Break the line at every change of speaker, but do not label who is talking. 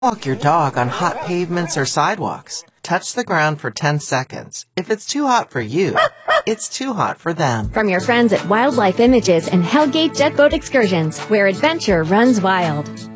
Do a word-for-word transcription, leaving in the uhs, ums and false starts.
Walk your dog on hot pavements or sidewalks. Touch the ground for ten seconds. If it's too hot for you, it's too hot for them.
From your friends at Wildlife Images and Hellgate Jet Boat Excursions, where adventure runs wild.